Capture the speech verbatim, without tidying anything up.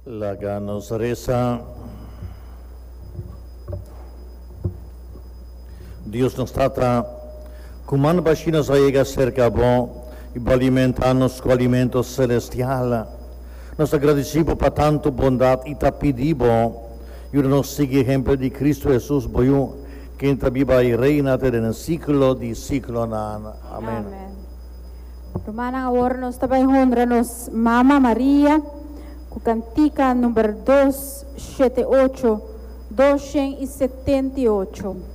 La nos reza. Deus nos trata como ano bashina sa iga cerca bom e alimentar-nos com alimento celestial. Nós agradecemos por tanto bondade e te pedimos e nos siga exemplo de Cristo Jesus, boiu que entra viva e reina no ciclo de ciclo. Amém. Amen. Rumana agora nos tabay honra-nos Mama Maria, com cantica número dois sete oito, dois setenta e oito.